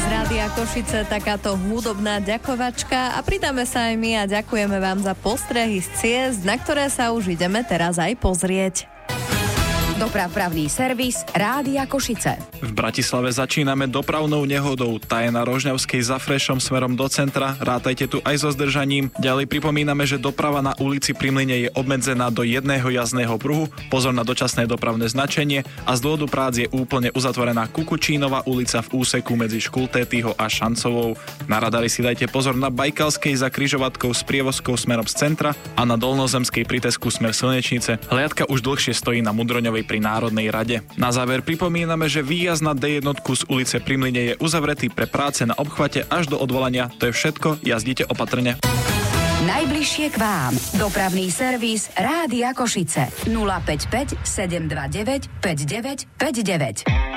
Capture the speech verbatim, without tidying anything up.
Rádia Košice, takáto hudobná ďakovačka a pridáme sa aj my a ďakujeme vám za postrehy z ciest, na ktoré sa už ideme teraz aj pozrieť. Dopravpravný servis Rádia Košice. V Bratislave začíname dopravnou nehodou. Tá je na Rožňavskej za Frešom smerom do centra. Rátajte tu aj so zdržaním. Ďalej pripomíname, že doprava na ulici Pri Mlyne je obmedzená do jedného jazdného pruhu. Pozor na dočasné dopravné značenie a z dôvodu prác je úplne uzatvorená Kukučínova ulica v úseku medzi Škultétyho a Šancovou. Na radari si dajte pozor na Bajkalskej za križovatkou s prievozkou smerom z centra a na Dolnozemskej pri Tesku smer Slnečnice. Hliadka už dlhšie stojí na Mudroňovej pri Národnej rade. Na záver pripomíname, že výjazd na dé jedna z ulice Pri Mlyne je uzavretý pre práce na obchvate až do odvolania. To je všetko, jazdite opatrne. Najbližšie k vám. Dopravný servis Rádia Košice. nula päť päť sedem dva deväť päť deväť päť deväť.